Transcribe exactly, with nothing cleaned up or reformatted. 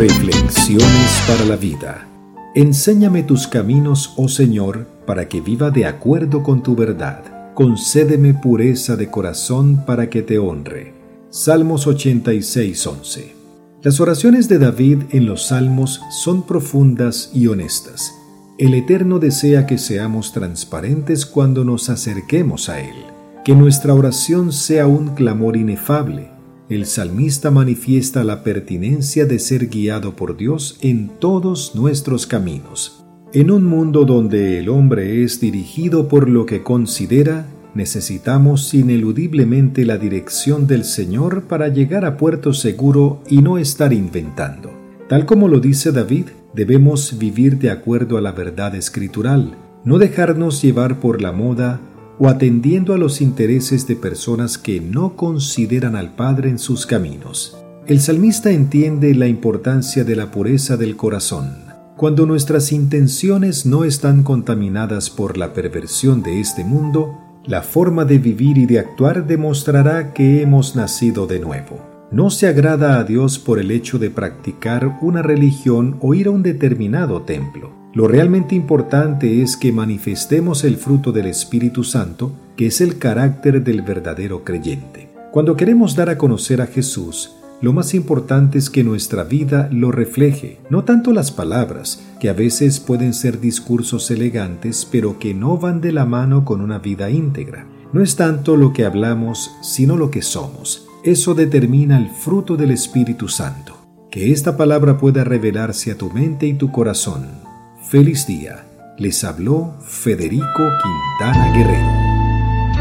Reflexiones para la vida. Enséñame tus caminos, oh Señor, para que viva de acuerdo con tu verdad. Concédeme pureza de corazón para que te honre. Salmos ochenta y seis, once. Las oraciones de David en los Salmos son profundas y honestas. El Eterno desea que seamos transparentes cuando nos acerquemos a Él, que nuestra oración sea un clamor inefable. El salmista manifiesta la pertinencia de ser guiado por Dios en todos nuestros caminos. En un mundo donde el hombre es dirigido por lo que considera, necesitamos ineludiblemente la dirección del Señor para llegar a puerto seguro y no estar inventando. Tal como lo dice David, debemos vivir de acuerdo a la verdad escritural, no dejarnos llevar por la moda o atendiendo a los intereses de personas que no consideran al Padre en sus caminos. El salmista entiende la importancia de la pureza del corazón. Cuando nuestras intenciones no están contaminadas por la perversión de este mundo, la forma de vivir y de actuar demostrará que hemos nacido de nuevo. No se agrada a Dios por el hecho de practicar una religión o ir a un determinado templo. Lo realmente importante es que manifestemos el fruto del Espíritu Santo, que es el carácter del verdadero creyente. Cuando queremos dar a conocer a Jesús, lo más importante es que nuestra vida lo refleje, no tanto las palabras, que a veces pueden ser discursos elegantes, pero que no van de la mano con una vida íntegra. No es tanto lo que hablamos, sino lo que somos. Eso determina el fruto del Espíritu Santo. Que esta palabra pueda revelarse a tu mente y tu corazón. Feliz día. Les habló Federico Quintana Guerrero.